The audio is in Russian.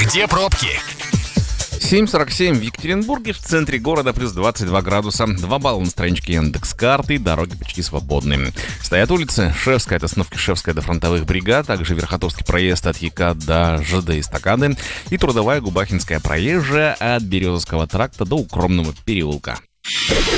Где пробки? 7:47 в Екатеринбурге, в центре города плюс 22 градуса. 2 балла на страничке Яндекс.Карты, дороги почти свободны. Стоят улицы Шевская от остановки Шевская до фронтовых бригад, также Верхотурский проезд от ЯК до ЖД Эстакады и Трудовая Губахинская проезжая от Березовского тракта до Укромного переулка.